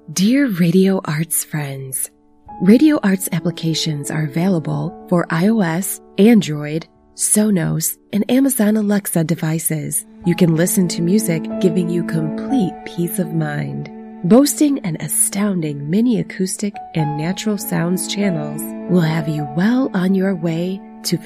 Dear Radio Arts friends, Radio Arts applications are available for iOS, Android, Sonos, and Amazon Alexa devices. You can listen to music giving you complete peace of mind. Boasting an astounding mini acoustic and natural sounds channels will have you well on your way to